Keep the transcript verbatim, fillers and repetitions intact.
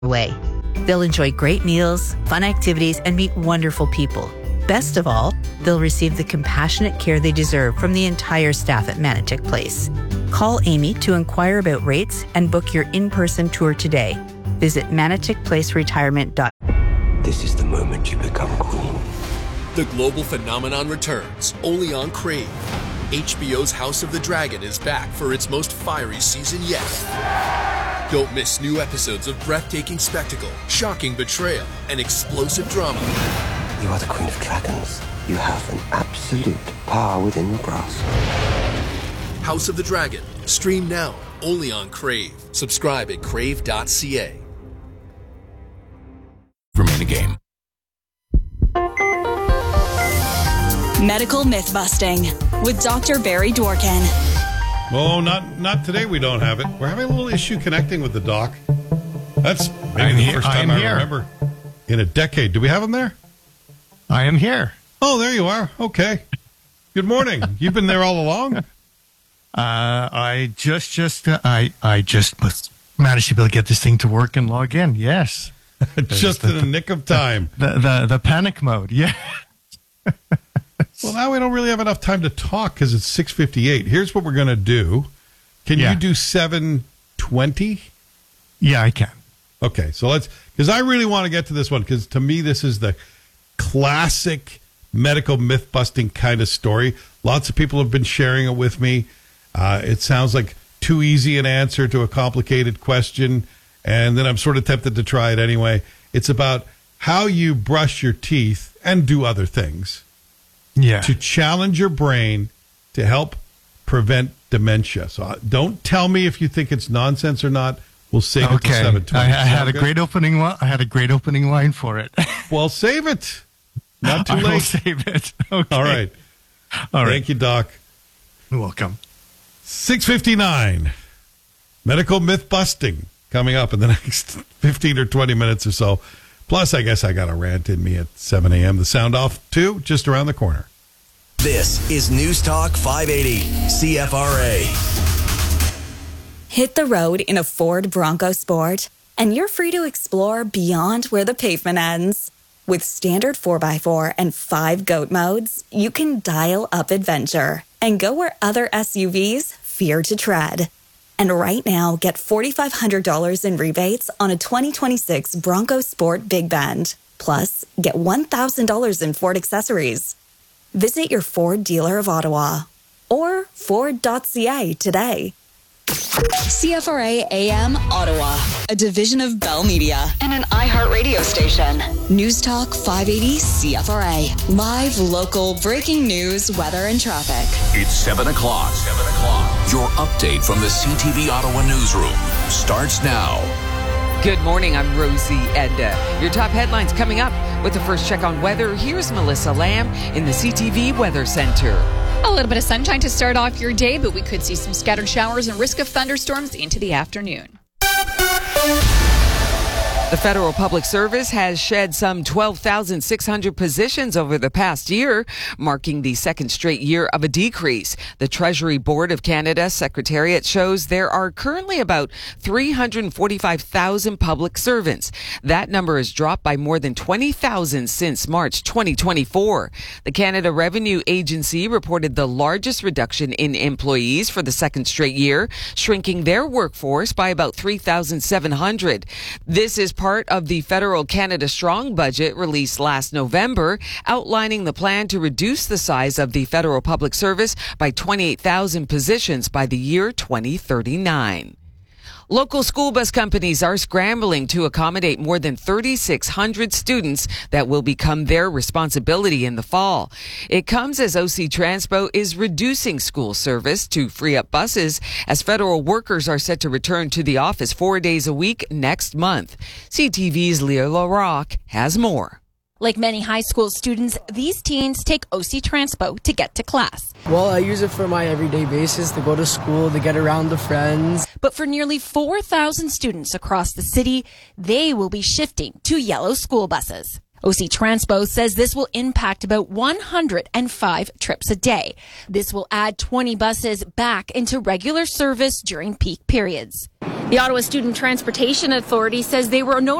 way. They'll enjoy great meals, fun activities, and meet wonderful people. Best of all, they'll receive the compassionate care they deserve from the entire staff at Manotick Place. Call Amy to inquire about rates and book your in-person tour today. Visit manotick place retirement dot com. This is the moment you become queen. The global phenomenon returns, only on Crave. H B O's House of the Dragon is back for its most fiery season yet. Don't miss new episodes of breathtaking spectacle, shocking betrayal, and explosive drama. You are the queen of dragons. You have an absolute power within your grasp. House of the Dragon. Stream now, only on Crave. Subscribe at crave dot c a. Remain a game. Medical myth busting with Doctor Barry Dworkin. Oh, not not today. We don't have it. We're having a little issue connecting with the doc. That's maybe I'm the here, first time I I here. remember in a decade. Do we have him there? I am here. Oh, there you are. Okay. Good morning. You've been there all along. Uh, I just, just, uh, I, I just must managed to be able to get this thing to work and log in. Yes, Just in the nick of time. the the the panic mode. Yeah. Well, now we don't really have enough time to talk because it's six fifty-eight. Here's what we're going to do. Can Yeah. you do seven twenty? Yeah, I can. Okay, so let's, because I really want to get to this one, because to me, this is the classic medical myth busting kind of story. Lots of people have been sharing it with me. Uh, it sounds like too easy an answer to a complicated question, and then I'm sort of tempted to try it anyway. It's about how you brush your teeth and do other things Yeah. to challenge your brain to help prevent dementia. So uh, don't tell me if you think it's nonsense or not. We'll save it to Okay. seven twenty. I, I had a Sound good? great opening. li- I had a great opening line for it. Well, save it. Not too I will late. save it. Okay. All right. All right. Thank you, Doc. You're welcome. six fifty-nine. Medical myth busting coming up in the next fifteen or twenty minutes or so. Plus, I guess I got a rant in me at seven a.m. The sound off, too, just around the corner. This is News Talk five eighty, C F R A. Hit the road in a Ford Bronco Sport, and you're free to explore beyond where the pavement ends. With standard four by four and five GOAT modes, you can dial up adventure and go where other S U Vs fear to tread. And right now, get four thousand five hundred dollars in rebates on a twenty twenty-six Bronco Sport Big Bend. Plus, get one thousand dollars in Ford accessories. Visit your Ford dealer of Ottawa or ford dot c a today. C F R A A M Ottawa, a division of Bell Media and an iHeartRadio station. News Talk five eighty C F R A. Live, local, breaking news, weather, and traffic. It's seven o'clock. seven o'clock. Your update from the C T V Ottawa newsroom starts now. Good morning, I'm Rosie Edda. Your top headlines coming up with the first check on weather. Here's Melissa Lamb in the C T V Weather Center. A little bit of sunshine to start off your day, but we could see some scattered showers and risk of thunderstorms into the afternoon. The Federal Public Service has shed some twelve thousand six hundred positions over the past year, marking the second straight year of a decrease. The Treasury Board of Canada Secretariat shows there are currently about three hundred forty-five thousand public servants. That number has dropped by more than twenty thousand since March twenty twenty-four. The Canada Revenue Agency reported the largest reduction in employees for the second straight year, shrinking their workforce by about three thousand seven hundred. This is part of the Federal Canada Strong budget released last November, outlining the plan to reduce the size of the Federal Public Service by twenty-eight thousand positions by the year twenty thirty-nine. Local school bus companies are scrambling to accommodate more than three thousand six hundred students that will become their responsibility in the fall. It comes as O C Transpo is reducing school service to free up buses as federal workers are set to return to the office four days a week next month. C T V's Leah LaRocque has more. Like many high school students, these teens take O C Transpo to get to class. Well, I use it for my everyday basis, to go to school, to get around the friends. But for nearly four thousand students across the city, they will be shifting to yellow school buses. O C Transpo says this will impact about one hundred five trips a day. This will add twenty buses back into regular service during peak periods. The Ottawa Student Transportation Authority says they were notified